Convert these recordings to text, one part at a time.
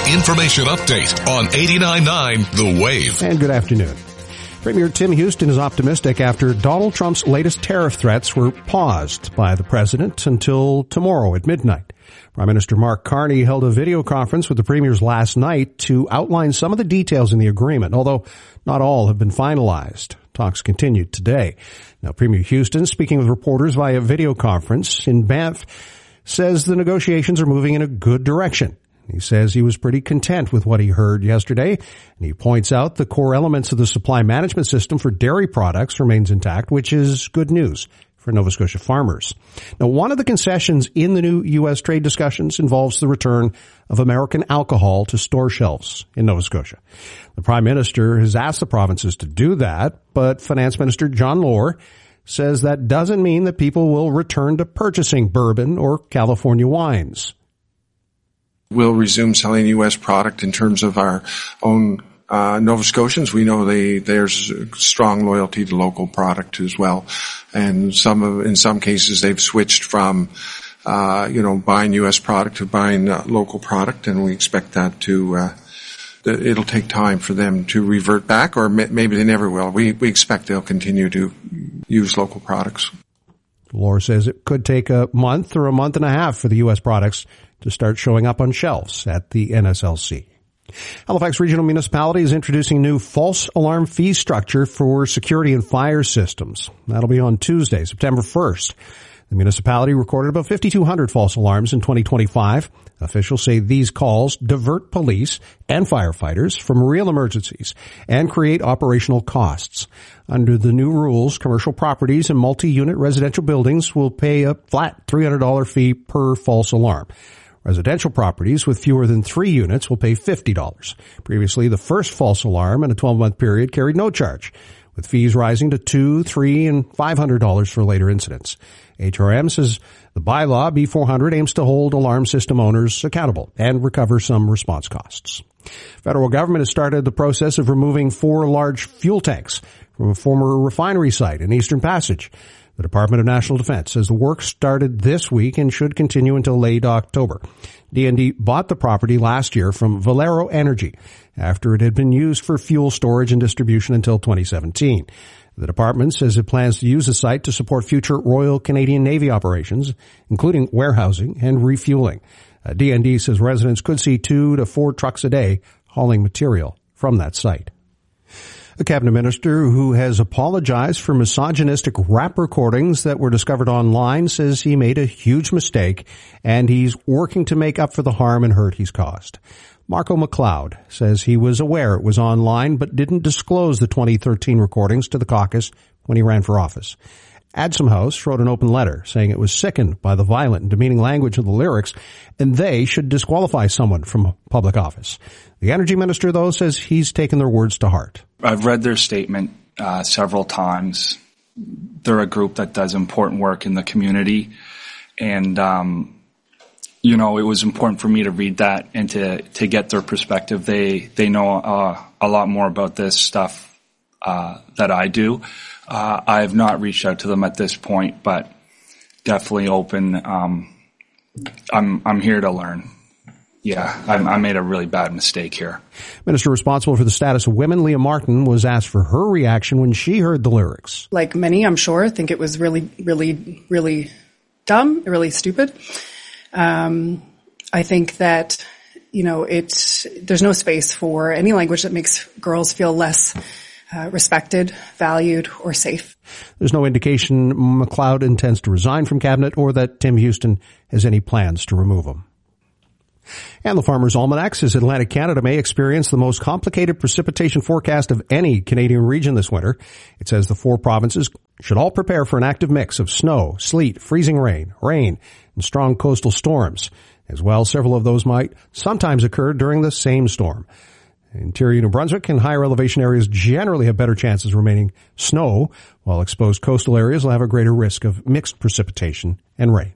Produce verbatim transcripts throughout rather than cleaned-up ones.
information update on eighty-nine point nine The Wave. And good afternoon. Premier Tim Houston is optimistic after Donald Trump's latest tariff threats were paused by the president until tomorrow at midnight. Prime Minister Mark Carney held a video conference with the premiers last night to outline some of the details in the agreement, although not all have been finalized. Talks continued today. Now, Premier Houston, speaking with reporters via video conference in Banff, says the negotiations are moving in a good direction. He says he was pretty content with what he heard yesterday, and he points out the core elements of the supply management system for dairy products remains intact, which is good news for Nova Scotia farmers. Now, one of the concessions in the new U S trade discussions involves the return of American alcohol to store shelves in Nova Scotia. The Prime Minister has asked the provinces to do that, but Finance Minister John Lohr says that doesn't mean that people will return to purchasing bourbon or California wines. We'll resume selling U S product in terms of our own uh Nova Scotians. We know they there's strong loyalty to local product as well, and some of in some cases they've switched from uh you know buying U S product to buying uh, local product, and we expect that to uh that it'll take time for them to revert back, or may, maybe they never will. We we expect they'll continue to use local products. Lohr says it could take a month or a month and a half for the U S products to start showing up on shelves at the N S L C. Halifax Regional Municipality is introducing a new false alarm fee structure for security and fire systems. That'll be on Tuesday, September first. The municipality recorded about fifty-two hundred false alarms in twenty twenty-five. Officials say these calls divert police and firefighters from real emergencies and create operational costs. Under the new rules, commercial properties and multi-unit residential buildings will pay a flat three hundred dollars fee per false alarm. Residential properties with fewer than three units will pay fifty dollars. Previously, the first false alarm in a twelve-month period carried no charge, with fees rising to two, three, and five hundred dollars for later incidents. H R M says the bylaw B four hundred aims to hold alarm system owners accountable and recover some response costs. Federal government has started the process of removing four large fuel tanks from a former refinery site in Eastern Passage. The Department of National Defense says the work started this week and should continue until late October. D and D bought the property last year from Valero Energy after it had been used for fuel storage and distribution until twenty seventeen. The department says it plans to use the site to support future Royal Canadian Navy operations, including warehousing and refueling. Uh, D and D says residents could see two to four trucks a day hauling material from that site. A cabinet minister who has apologized for misogynistic rap recordings that were discovered online says he made a huge mistake and he's working to make up for the harm and hurt he's caused. Marco McLeod says he was aware it was online but didn't disclose the twenty thirteen recordings to the caucus when he ran for office. Adsom House wrote an open letter saying it was sickened by the violent and demeaning language of the lyrics and they should disqualify someone from public office. The energy minister, though, says he's taken their words to heart. I've read their statement uh, several times. They're a group that does important work in the community. And, um, you know, it was important for me to read that and to, to get their perspective. They, they know uh, a lot more about this stuff uh, that I do. Uh, I have not reached out to them at this point, but definitely open. Um, I'm, I'm here to learn. Yeah, I, I made a really bad mistake here. Minister responsible for the status of women, Leah Martin, was asked for her reaction when she heard the lyrics. Like many, I'm sure, think it was really, really, really dumb, really stupid. Um, I think that, you know, it's, there's no space for any language that makes girls feel less uh, respected, valued, or safe. There's no indication McLeod intends to resign from cabinet or that Tim Houston has any plans to remove him. And the Farmer's Almanac says Atlantic Canada may experience the most complicated precipitation forecast of any Canadian region this winter. It says the four provinces should all prepare for an active mix of snow, sleet, freezing rain, rain, and strong coastal storms. As well, several of those might sometimes occur during the same storm. Interior New Brunswick and higher elevation areas generally have better chances of remaining snow, while exposed coastal areas will have a greater risk of mixed precipitation and rain.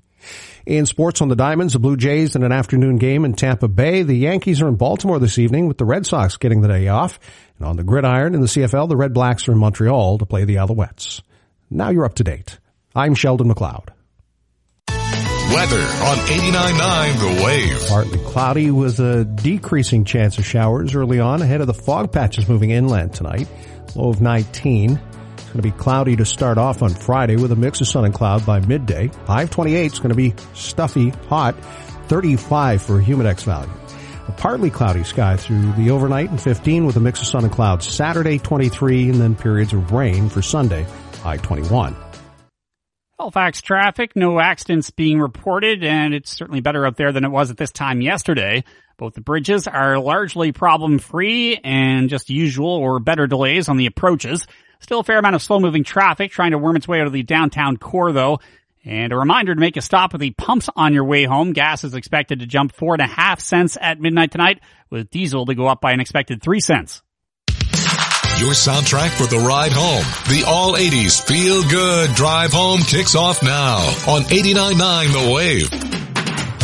In sports on the Diamonds, the Blue Jays in an afternoon game in Tampa Bay. The Yankees are in Baltimore this evening with the Red Sox getting the day off. And on the gridiron in the C F L, the Red Blacks are in Montreal to play the Alouettes. Now you're up to date. I'm Sheldon McLeod. Weather on eighty-nine point nine The Wave. Partly cloudy with a decreasing chance of showers early on ahead of the fog patches moving inland tonight. Low of nineteen. It's going to be cloudy to start off on Friday with a mix of sun and cloud by midday. High of twenty-eight is going to be stuffy, hot. thirty-five for a humidex value. A partly cloudy sky through the overnight and fifteen with a mix of sun and clouds Saturday, twenty-three, and then periods of rain for Sunday, high twenty-one. Halifax traffic, no accidents being reported, and it's certainly better out there than it was at this time yesterday. Both the bridges are largely problem-free and just usual or better delays on the approaches. Still a fair amount of slow-moving traffic trying to worm its way out of the downtown core, though. And a reminder to make a stop at the pumps on your way home. Gas is expected to jump four and a half cents at midnight tonight, with diesel to go up by an expected three cents. Your soundtrack for the ride home. The all eighties Feel Good Drive Home kicks off now on eighty-nine point nine The Wave.